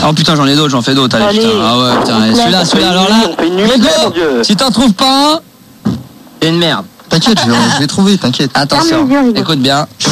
Oh putain, j'en ai d'autres, j'en fais d'autres. Allez, putain. Ah ouais, putain. Celui-là, alors là. Grégo, si t'en trouves pas un, c'est une merde. T'inquiète, je vais trouver, t'inquiète. Attention, écoute bien.